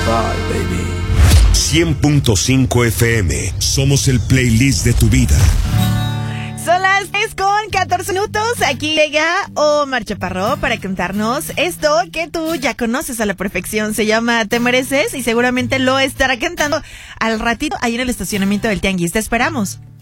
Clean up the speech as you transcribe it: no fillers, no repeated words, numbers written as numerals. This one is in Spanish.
baby. 100.5 FM. Somos el playlist de tu vida. Son las 10:14 minutos. Aquí llega Omar Chaparro para cantarnos esto que tú ya conoces a la perfección. Se llama Te Mereces y seguramente lo estará cantando al ratito ahí en el estacionamiento del Tianguis. Te esperamos.